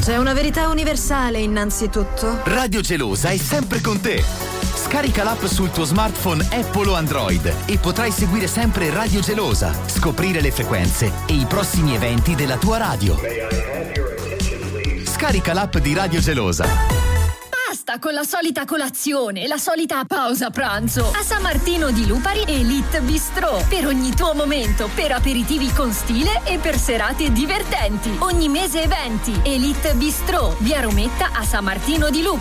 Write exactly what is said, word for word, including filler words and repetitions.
C'è una verità universale innanzitutto. Radio Gelosa è sempre con te. Scarica l'app sul tuo smartphone Apple o Android e potrai seguire sempre Radio Gelosa, scoprire le frequenze e i prossimi eventi della tua radio. Scarica l'app di Radio Gelosa. Basta con la solita colazione, la solita pausa pranzo. A San Martino di Lupari Elite Bistro. Per ogni tuo momento, per aperitivi con stile e per serate divertenti. Ogni mese eventi. Elite Bistro, via Rometta a San Martino di Lupari.